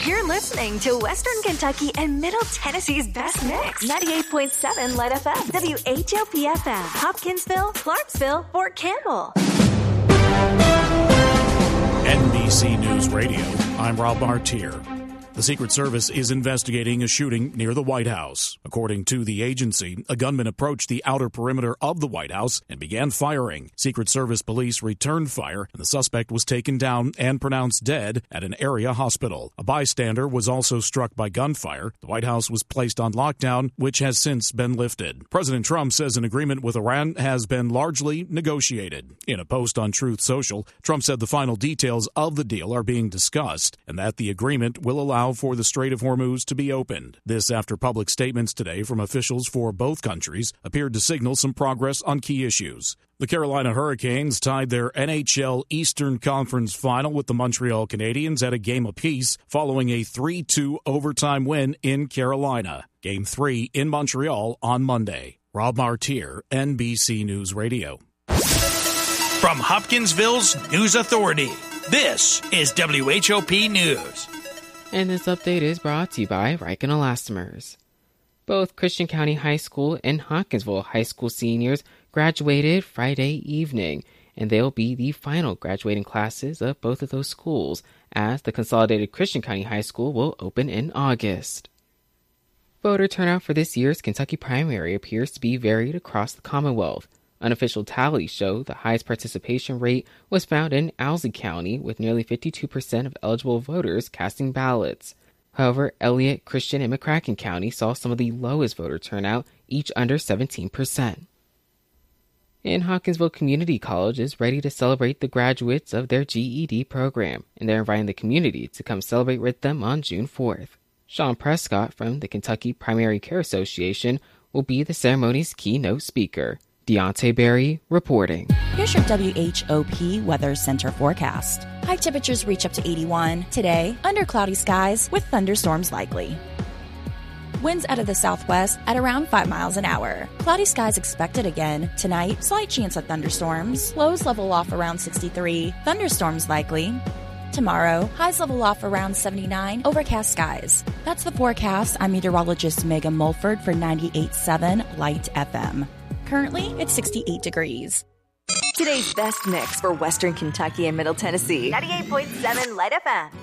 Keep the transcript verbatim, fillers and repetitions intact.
You're listening to Western Kentucky and Middle Tennessee's best mix. ninety-eight point seven Light F M, W H O P F M, Hopkinsville, Clarksville, Fort Campbell. N B C News Radio, I'm Rob Martier. The Secret Service is investigating a shooting near the White House. According to the agency, a gunman approached the outer perimeter of the White House and began firing. Secret Service police returned fire, and the suspect was taken down and pronounced dead at an area hospital. A bystander was also struck by gunfire. The White House was placed on lockdown, which has since been lifted. President Trump says an agreement with Iran has been largely negotiated. In a post on Truth Social, Trump said the final details of the deal are being discussed and that the agreement will allow for the Strait of Hormuz to be opened. This after public statements today from officials for both countries appeared to signal some progress on key issues. The Carolina Hurricanes tied their N H L Eastern Conference final with the Montreal Canadiens at a game apiece following a three two overtime win in Carolina. Game three in Montreal on Monday. Rob Martier, N B C News Radio. From Hopkinsville's News Authority, this is W H O P News. And this update is brought to you by Riken Elastomers. Both Christian County High School and Hopkinsville High School seniors graduated Friday evening, and they'll be the final graduating classes of both of those schools, as the Consolidated Christian County High School will open in August. Voter turnout for this year's Kentucky primary appears to be varied across the Commonwealth. Unofficial tallies show the highest participation rate was found in Owsley County, with nearly fifty-two percent of eligible voters casting ballots. However, Elliott, Christian, and McCracken County saw some of the lowest voter turnout, each under seventeen percent. And Hopkinsville Community College is ready to celebrate the graduates of their G E D program, and they're inviting the community to come celebrate with them on June fourth. Sean Prescott from the Kentucky Primary Care Association will be the ceremony's keynote speaker. Deontay Berry reporting. Here's your W H O P Weather Center forecast. High temperatures reach up to eighty-one. Today, under cloudy skies with thunderstorms likely. Winds out of the southwest at around five miles an hour. Cloudy skies expected again. Tonight, slight chance of thunderstorms. Lows level off around sixty-three. Thunderstorms likely. Tomorrow, highs level off around seventy-nine, overcast skies. That's the forecast. I'm meteorologist Megan Mulford for ninety-eight point seven Light F M. Currently, it's sixty-eight degrees. Today's best mix for Western Kentucky and Middle Tennessee. ninety-eight point seven Light F M.